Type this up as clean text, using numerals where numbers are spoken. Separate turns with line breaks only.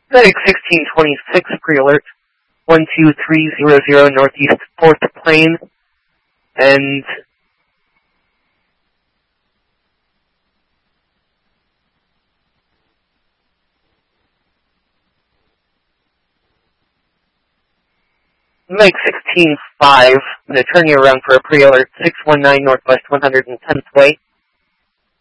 FedEx 1626 pre-alert, 12300 Northeast 4th plane, and Meg 16-5, I'm going to turn you around for a pre-alert, 619 Northwest 110th Way.